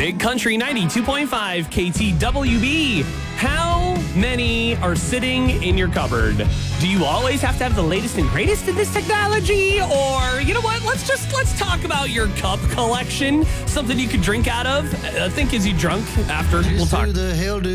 Big Country 92.5 KTWB. How many are sitting in your cupboard? Do you always have to have the latest and greatest in this technology? Or, you know what? Let's talk about your cup collection. Something you could drink out of. I think is you drunk after. We'll talk.